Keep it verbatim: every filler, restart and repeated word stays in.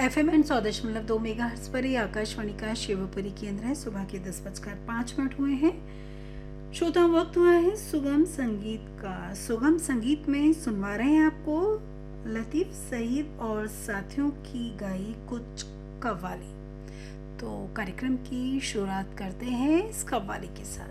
F M and सौ दशमलव दो मेगा हर्ट्ज पर ही आकाशवाणी का शिवपुरी केंद्र है। सुबह के दस बजकर पाँच मिनट हुए हैं। श्रोता वक्त हुआ है सुगम संगीत का। सुगम संगीत में सुनवा रहे हैं आपको लतीफ़ सईद और साथियों की गाई कुछ कव्वाली। तो कार्यक्रम की शुरुआत करते हैं इस कव्वाली के साथ।